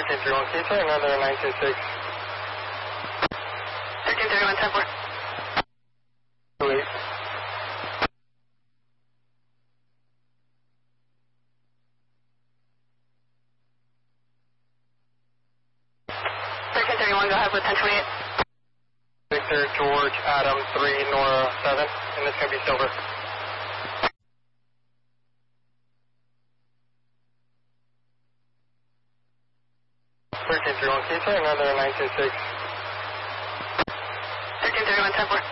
1331, can you say another 926? 1331, 10-4. 28. Go ahead with 1028. Victor, George, Adam, 3, Nora, 7, and this is going to be Silver. Can you say another 926? 1331, 10-4.